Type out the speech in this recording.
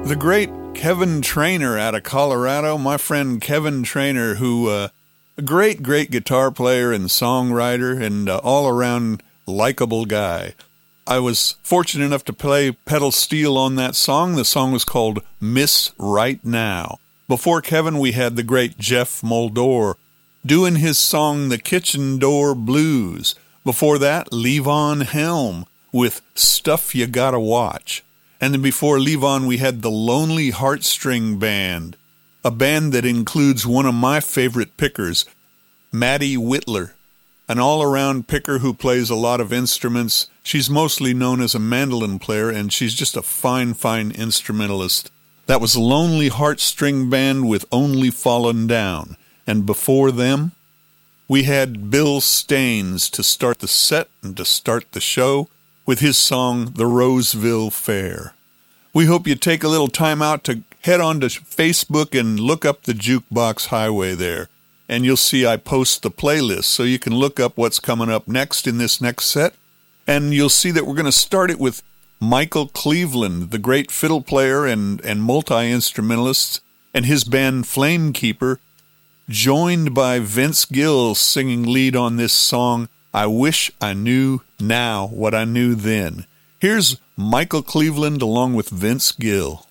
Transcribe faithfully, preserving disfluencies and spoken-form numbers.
The great Kevin Trainer out of Colorado, my friend Kevin Trainer, who uh, a great, great guitar player and songwriter and uh, all-around likable guy. I was fortunate enough to play pedal steel on that song. The song was called Miss Right Now. Before Kevin, we had the great Jeff Moldor doing his song The Kitchen Door Blues. Before that, Levon Helm with Stuff You Gotta Watch. And then before Levon, we had the Lonely Heartstring Band, a band that includes one of my favorite pickers, Maddie Whitler, an all-around picker who plays a lot of instruments. She's mostly known as a mandolin player, and she's just a fine, fine instrumentalist. That was Lonely Heartstring Band with Only Fallen Down. And before them, we had Bill Staines to start the set and to start the show with his song, The Roseville Fair. We hope you take a little time out to head on to Facebook and look up the Jukebox Highway there. And you'll see I post the playlist so you can look up what's coming up next in this next set. And you'll see that we're going to start it with Michael Cleveland, the great fiddle player and, and multi-instrumentalist, and his band Flamekeeper, joined by Vince Gill singing lead on this song, I Wish I Knew Now What I Knew Then. Here's Michael Cleveland along with Vince Gill.